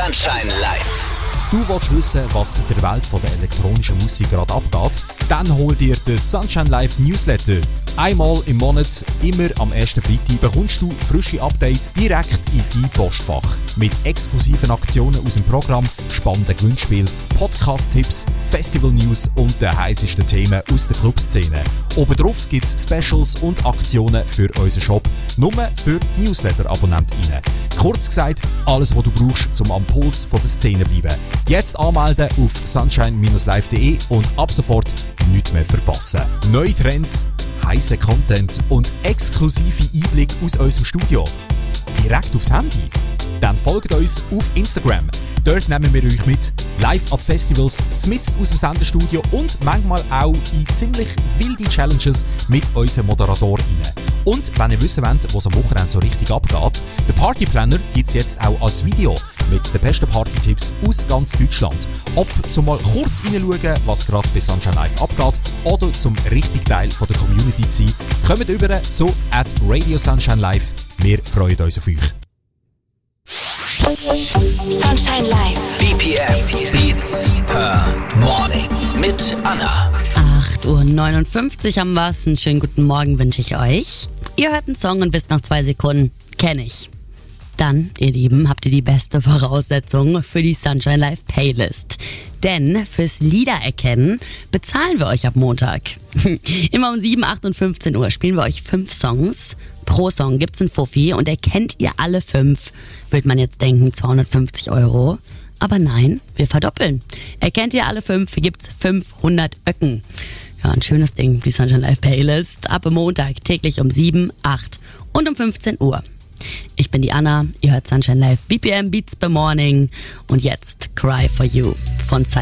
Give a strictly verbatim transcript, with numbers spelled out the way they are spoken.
Sunshine Live. Du willst wissen, was in der Welt von der elektronischen Musik gerade abgeht? Dann hol dir den Sunshine Live Newsletter. Einmal im Monat, immer am ersten Freitag, bekommst du frische Updates direkt in dein Postfach. Mit exklusiven Aktionen aus dem Programm, spannenden Gewinnspielen, Podcast-Tipps, Festival-News und den heißesten Themen aus der Clubszene. Obendrauf gibt es Specials und Aktionen für unseren Shop, nur für Newsletter-AbonnentInnen. Kurz gesagt, alles, was du brauchst, um am Puls von der Szene zu bleiben. Jetzt anmelden auf sunshine Bindestrich live punkt de und ab sofort nichts mehr verpassen. Neue Trends, heiße Content und exklusive Einblicke aus unserem Studio. Direkt aufs Handy? Dann folgt uns auf Instagram. Dort nehmen wir euch mit, live an Festivals, mitten aus dem Sendestudio und manchmal auch in ziemlich wilde Challenges mit unseren ModeratorInnen. Und wenn ihr wissen wollt, was am Wochenende so richtig abgeht, den Partyplanner gibt es jetzt auch als Video mit den besten Party-Tipps aus ganz Deutschland. Ob zum mal kurz reinschauen, was gerade bei Sunshine Live abgeht, oder zum richtigen Teil von der Community zu sein, kommt über zu at Radio Sunshine Live. Wir freuen uns auf euch. Sunshine Live. B P M. Beats per Morning. Mit Anna. acht Uhr neunundfünfzig haben wir's. Einen schönen guten Morgen wünsche ich euch. Ihr hört einen Song und wisst nach zwei Sekunden, kenn ich. Dann, ihr Lieben, habt ihr die beste Voraussetzung für die Sunshine Live Playlist. Denn fürs Liedererkennen bezahlen wir euch ab Montag. Immer um sieben, acht und fünfzehn Uhr spielen wir euch fünf Songs. Pro Song gibt's einen Fuffi und erkennt ihr alle fünf, wird man jetzt denken zweihundertfünfzig Euro. Aber nein, wir verdoppeln. Erkennt ihr alle fünf, gibt's fünfhundert Öcken. Ja, ein schönes Ding, die Sunshine Live Playlist. Ab Montag täglich um sieben, acht und um fünfzehn Uhr. Ich bin die Anna, ihr hört Sunshine Live B P M Beats per Morning und jetzt Cry for You von Sunshine.